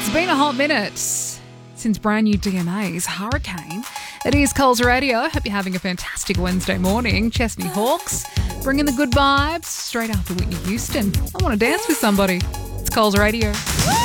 It's been a hot minute since brand new DMA's Hurricane. It is Coles Radio. Hope you're having a fantastic Wednesday morning. Chesney Hawks bringing the good vibes straight after Whitney Houston. I want to dance with somebody. It's Coles Radio.